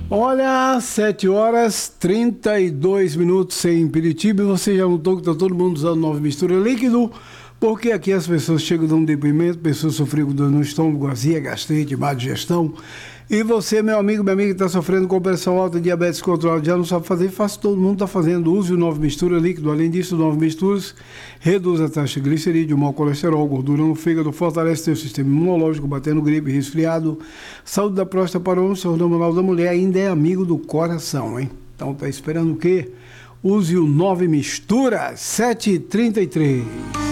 Olha, 7h32 em Piritiba, e você já notou que está todo mundo usando nova mistura líquido, porque aqui as pessoas chegam dando depoimento, pessoas sofrendo com dor no estômago, azia, gastrite, má digestão, e você, meu amigo, minha amiga, que está sofrendo com pressão alta, diabetes controlada, já não sabe fazer, faça, todo mundo está fazendo, use o nova mistura líquido. Além disso, o nova misturas reduz a taxa de glicerídeo, mau colesterol, gordura no fígado, fortalece seu sistema imunológico, batendo gripe, resfriado, saúde da próstata para o homem, saúde hormonal da mulher, ainda é amigo do coração, hein? Então tá esperando o quê? Use o nova mistura 733.